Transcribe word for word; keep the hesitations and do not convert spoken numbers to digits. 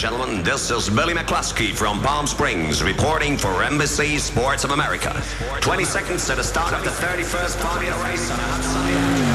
gentlemen, this is Billy McCluskey from Palm Springs reporting for N B C Sports of America. twenty seconds to the start of the thirty-first Formula race on a hot sunny day.